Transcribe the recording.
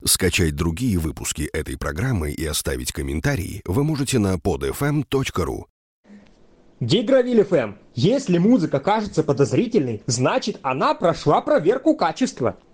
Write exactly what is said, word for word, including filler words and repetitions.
Скачать другие выпуски этой программы и оставить комментарии вы можете на под эф эм точка ру. Гигровиль эф эм. Если музыка кажется подозрительной, значит она прошла проверку качества.